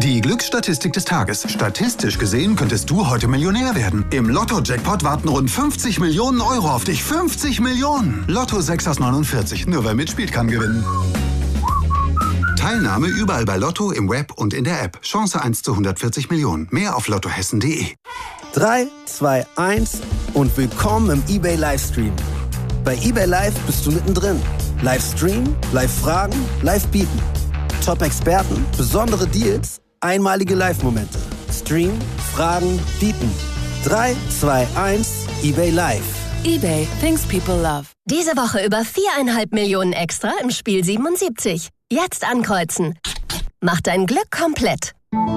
Die Glücksstatistik des Tages. Statistisch gesehen könntest du heute Millionär werden. Im Lotto-Jackpot warten rund 50 Millionen Euro auf dich. 50 Millionen! Lotto 6 aus 49. Nur wer mitspielt, kann gewinnen. Teilnahme überall bei Lotto, im Web und in der App. Chance 1 zu 140 Millionen. Mehr auf lottohessen.de. 3, 2, 1 und willkommen im eBay Livestream. Bei eBay Live bist du mittendrin. Livestream, Live-Fragen, Live-Bieten. Top-Experten, besondere Deals, einmalige Live-Momente. Stream, Fragen, Bieten. 3, 2, 1, eBay Live. eBay, things people love. Diese Woche über 4,5 Millionen extra im Spiel 77. Jetzt ankreuzen. Mach dein Glück komplett.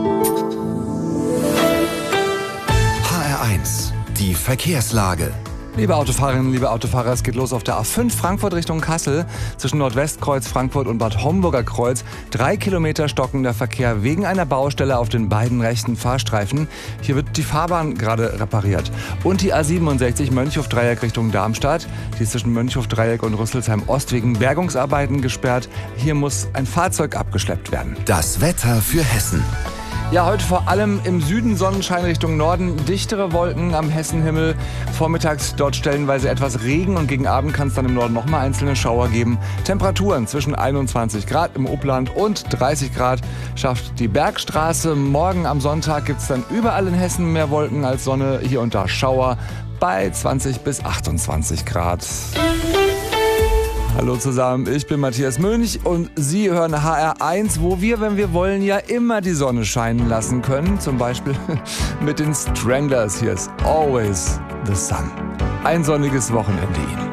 HR1, die Verkehrslage. Liebe Autofahrerinnen, liebe Autofahrer, es geht los auf der A5 Frankfurt Richtung Kassel. Zwischen Nordwestkreuz Frankfurt und Bad Homburger Kreuz 3 Kilometer stockender Verkehr wegen einer Baustelle auf den beiden rechten Fahrstreifen. Hier wird die Fahrbahn gerade repariert. Und die A67 Mönchhof-Dreieck Richtung Darmstadt. Die ist zwischen Mönchhof-Dreieck und Rüsselsheim-Ost wegen Bergungsarbeiten gesperrt. Hier muss ein Fahrzeug abgeschleppt werden. Das Wetter für Hessen. Ja, heute vor allem im Süden Sonnenschein Richtung Norden, dichtere Wolken am Hessenhimmel. Vormittags dort stellenweise etwas Regen und gegen Abend kann es dann im Norden nochmal einzelne Schauer geben. Temperaturen zwischen 21 Grad im Upland und 30 Grad schafft die Bergstraße. Morgen am Sonntag gibt es dann überall in Hessen mehr Wolken als Sonne, hier und da Schauer bei 20 bis 28 Grad. Hallo zusammen, ich bin Matthias Mönch und Sie hören HR1, wo wir, wenn wir wollen, ja immer die Sonne scheinen lassen können. Zum Beispiel mit den Stranglers. Hier ist Always the Sun. Ein sonniges Wochenende Ihnen.